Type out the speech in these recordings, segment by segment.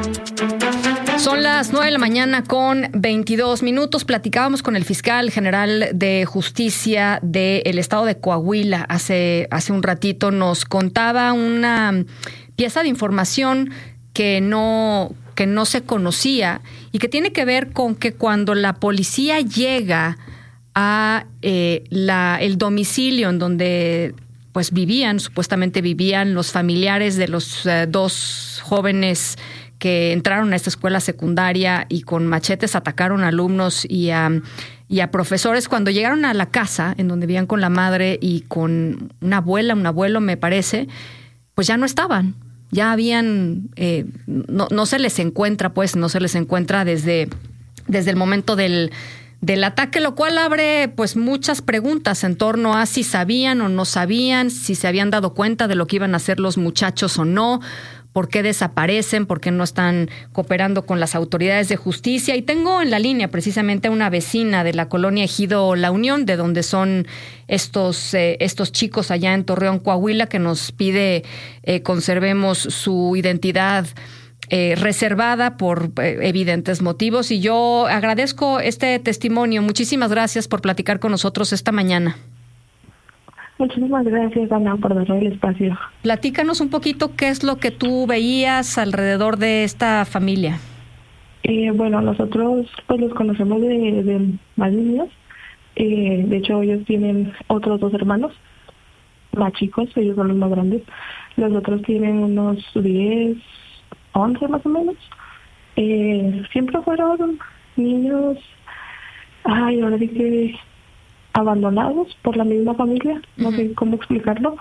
Son las 9 de la mañana con 22 minutos. Platicábamos con el fiscal general de justicia del estado de Coahuila hace un ratito. Nos contaba una pieza de información que no se conocía y que tiene que ver con que cuando la policía llega a el domicilio en donde pues supuestamente vivían los familiares de los dos jóvenes que entraron a esta escuela secundaria y con machetes atacaron a alumnos y a profesores. Cuando llegaron a la casa en donde vivían con la madre y con una abuela, un abuelo me parece, pues ya no estaban. Ya habían, no se les encuentra desde el momento del ataque, lo cual abre pues muchas preguntas en torno a si sabían o no sabían, si se habían dado cuenta de lo que iban a hacer los muchachos o no, por qué desaparecen, por qué no están cooperando con las autoridades de justicia. Y tengo en la línea precisamente a una vecina de la colonia Ejido La Unión, de donde son estos chicos allá en Torreón, Coahuila, que nos pide conservemos su identidad reservada por evidentes motivos. Y yo agradezco este testimonio. Muchísimas gracias por platicar con nosotros esta mañana. Muchísimas gracias, Ana, por darme el espacio. Platícanos un poquito qué es lo que tú veías alrededor de esta familia. Bueno, nosotros pues los conocemos de más niños. De hecho, ellos tienen otros 2 hermanos más chicos, ellos son los más grandes. Los otros tienen unos 10, 11 más o menos. Siempre fueron niños, ahora sí que abandonados por la misma familia, no sé cómo explicarlo.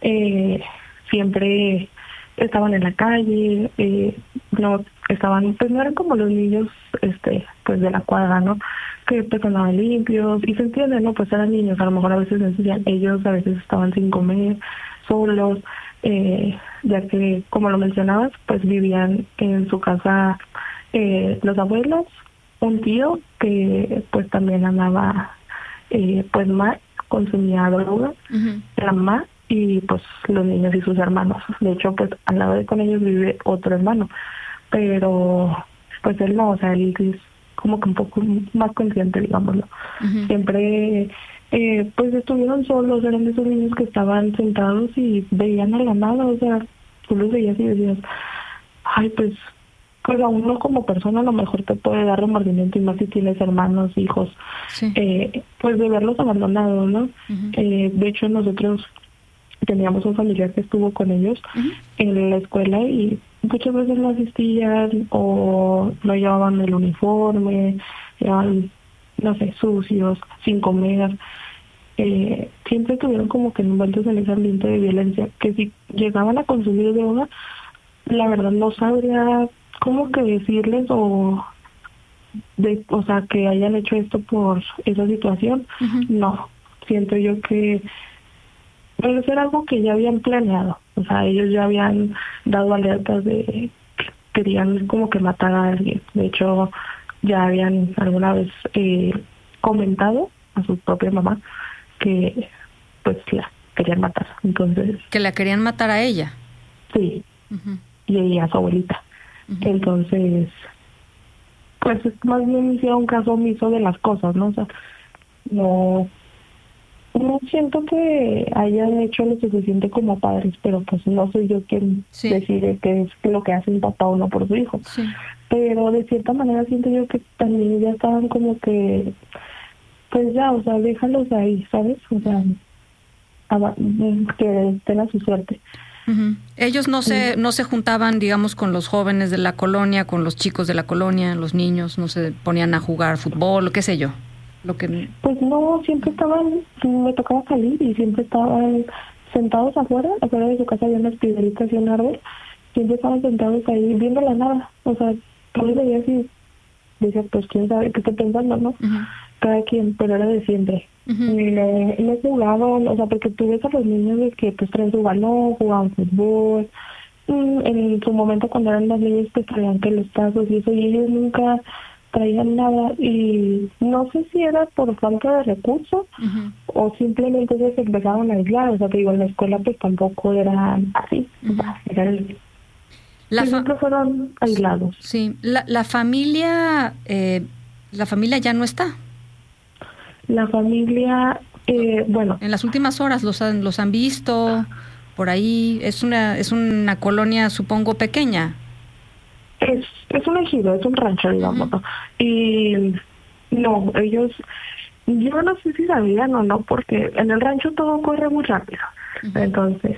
Siempre estaban en la calle, no estaban, pues no eran como los niños pues de la cuadra, ¿no? Que pues andaban limpios, y se entiende, ¿no? Pues eran niños, a lo mejor a veces necesitan, ellos a veces estaban sin comer, solos, ya que, como lo mencionabas, pues vivían en su casa los abuelos, un tío que pues también andaba pues mal, consumía droga, la mamá y pues los niños y sus hermanos. De hecho, pues al lado de con ellos vive otro hermano, pero pues él no, o sea, él es como que un poco más consciente, digámoslo. Siempre pues estuvieron solos, eran de esos niños que estaban sentados y veían a la nada, o sea, tú los veías y decías, ay, pues a uno como persona a lo mejor te puede dar remordimiento, y más si tienes hermanos, hijos, sí. Pues de verlos abandonados, ¿no? De hecho, nosotros teníamos un familiar que estuvo con ellos en la escuela y muchas veces no asistían o no llevaban el uniforme, llevaban, no sé, sucios, sin comer. Siempre estuvieron como que envueltos en ese ambiente de violencia, que si llegaban a consumir droga, la verdad no sabría cómo que decirles o sea, que hayan hecho esto por esa situación. No, siento yo que puede ser algo que ya habían planeado, o sea, ellos ya habían dado alertas de que querían como que matar a alguien. De hecho, ya habían alguna vez comentado a su propia mamá que pues la querían matar. Entonces, ¿que la querían matar a ella? Sí, y a su abuelita. Entonces, pues más bien hicieron caso omiso de las cosas, ¿no? O sea, no siento que hayan hecho lo suficiente como padres, pero pues no soy yo quien decide qué es lo que hace un papá o no por su hijo. Pero de cierta manera siento yo que también ya estaban como que, pues ya, o sea, déjalos ahí, ¿sabes? O sea, que estén a su suerte. Ellos no se juntaban, digamos, con los jóvenes de la colonia, con los chicos de la colonia, los niños, no se ponían a jugar fútbol, qué sé yo. Pues no, siempre estaban, me tocaba salir y siempre estaban sentados afuera de su casa, había unas piedritas y un árbol, siempre estaban sentados ahí viendo la nada. O sea, tú los veías y decías, pues quién sabe qué está pensando, ¿no? Cada quien, pero era de siempre. No jugaban, o sea, porque tú ves a los niños de que pues traen su balón, jugaban fútbol. En su momento cuando eran más niños pues traían que los tazos y eso, y ellos nunca traían nada, y no sé si era por falta de recursos o simplemente ellos se empezaron a aislar. O sea, te digo, en la escuela pues tampoco era así. Siempre fueron aislados. Sí, la familia ya no está. La familia, bueno. En las últimas horas los han visto por ahí. Es una colonia, supongo, pequeña. Es un ejido, es un rancho, digamos, ¿no? Y no, ellos, yo no sé si sabían o no, porque en el rancho todo corre muy rápido. Entonces,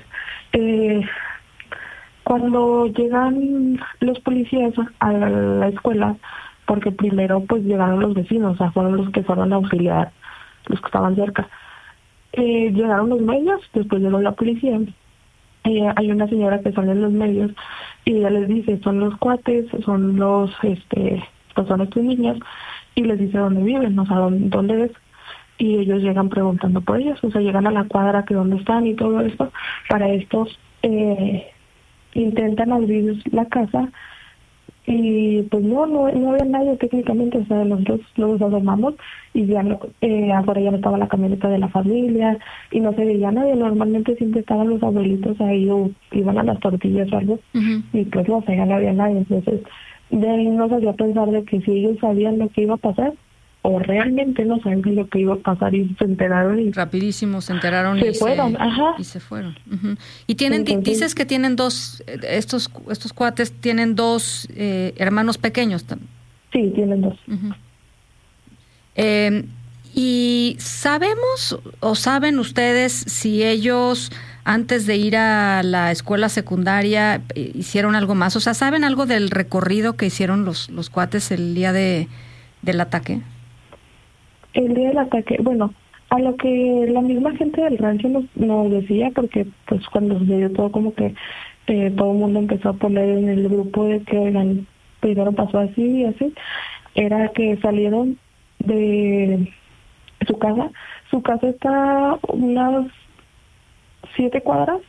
cuando llegan los policías a la escuela, porque primero pues llegaron los vecinos, o sea, fueron los que fueron a auxiliar, los que estaban cerca. Llegaron los medios, después llegó la policía. Hay una señora que sale en los medios y ella les dice, son los cuates, son los, pues son estos niños, y les dice dónde viven, o sea, dónde es. Y ellos llegan preguntando por ellos, o sea, llegan a la cuadra que dónde están y todo esto. Para estos, intentan abrir la casa y pues no había nadie técnicamente, o sea, nosotros los asomamos y ya no, afuera ya no estaba la camioneta de la familia y no se veía nadie. Normalmente siempre estaban los abuelitos ahí o iban a las tortillas o algo, y pues no, o sea, ya no había nadie. Entonces de ahí nos hacía pensar de que si ellos sabían lo que iba a pasar o realmente no sabían lo que iba a pasar y se enteraron y rapidísimo se enteraron y fueron. Y se fueron. Y tienen, entonces, dices que tienen dos, estos cuates tienen dos hermanos pequeños. Sí, tienen dos. ¿Y sabemos o saben ustedes si ellos antes de ir a la escuela secundaria hicieron algo más? O sea, ¿saben algo del recorrido que hicieron los cuates el día del ataque? El día del ataque, bueno, a lo que la misma gente del rancho nos decía, porque pues cuando sucedió todo como que todo el mundo empezó a poner en el grupo de que, oigan, primero pasó así y así, era que salieron de su casa. Su casa está unas 7 cuadras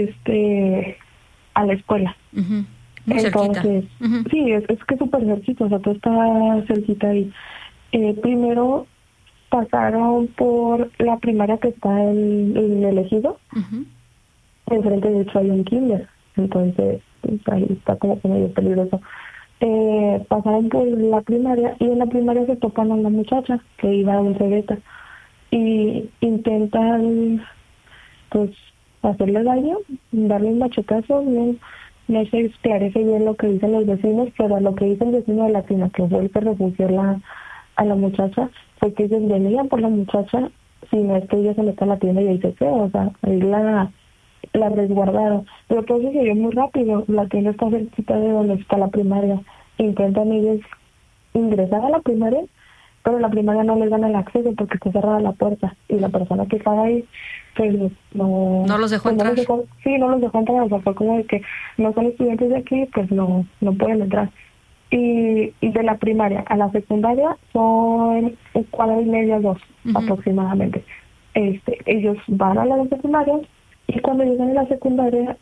a la escuela. Muy cerquita. Entonces, sí, es que es súper cerquita, o sea, todo está cerquita ahí. Primero pasaron por la primaria que está en el ejido. Enfrente de hecho hay un kinder, entonces pues, ahí está como que medio peligroso. Pasaron por la primaria y en la primaria se topan a una muchacha que iba a un cebeta y intentan pues hacerle daño, darle un machetazo. No se esclarece bien lo que dicen los vecinos, pero lo que dice el vecino de la tina, que fue el que refugió a la muchacha, fue que ellos venían por la muchacha, sino es que ella se metió a la tienda y ahí se quedó, o sea, ahí la resguardaron. Pero todo sucedió muy rápido, la tienda está cerquita de donde está la primaria. Intentan ellos ingresar a la primaria, pero la primaria no les dan el acceso porque está cerrada la puerta y la persona que estaba ahí pues no los dejó entrar. No los dejó entrar, o sea, fue como de que no son estudiantes de aquí, pues no pueden entrar. Y de la primaria a la secundaria son 1,5 cuadras, 2 aproximadamente. Ellos van a la secundaria y cuando llegan a la secundaria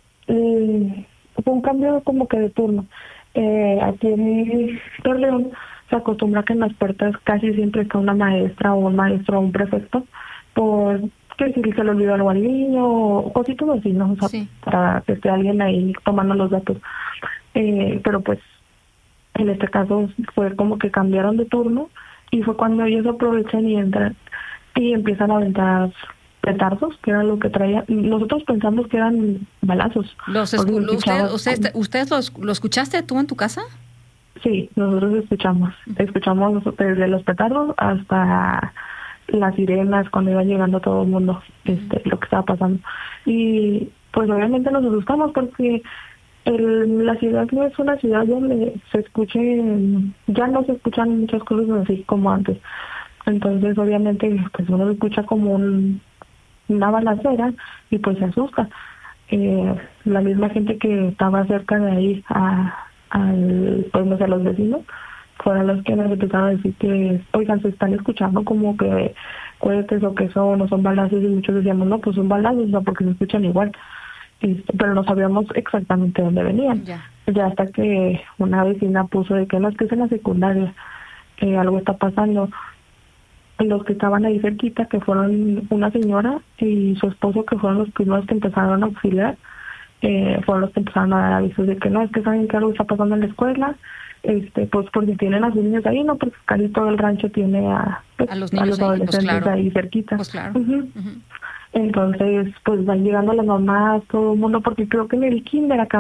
fue un cambio como que de turno. Aquí en Torreón se acostumbra que en las puertas casi siempre está una maestra o un maestro o un prefecto por que si se le olvidó algo al niño o cositas así, ¿no? O sea, para que esté alguien ahí tomando los datos. Pero pues en este caso fue como que cambiaron de turno y fue cuando ellos aprovechan y entran y empiezan a aventar petardos, que era lo que traía. Nosotros pensamos que eran balazos. ¿Ustedes lo escuchaste tú en tu casa? Sí, nosotros escuchamos desde los petardos hasta las sirenas cuando iba llegando todo el mundo, lo que estaba pasando. Y pues obviamente nos asustamos porque la ciudad no es una ciudad donde ya no se escuchan muchas cosas así como antes. Entonces obviamente pues uno escucha como una balacera y pues se asusta. La misma gente que estaba cerca de ahí pues no sé, los vecinos fueron los que nos empezaron a decir que oigan, se están escuchando como que cohetes o que no son balazos, y muchos decíamos no, pues son balazos, o sea, porque se escuchan igual. Pero no sabíamos exactamente dónde venían. Ya hasta que una vecina puso de que no, es que es en la secundaria, algo está pasando. Los que estaban ahí cerquita, que fueron una señora y su esposo, que fueron los primeros que empezaron a auxiliar, fueron los que empezaron a dar avisos de que no, es que saben que algo está pasando en la escuela, pues porque tienen a sus niños ahí, no, porque casi todo el rancho tiene a los niños los adolescentes ahí, pues claro. ahí cerquita. Pues claro. Entonces, pues van llegando las mamás, todo el mundo, porque creo que en el kinder acá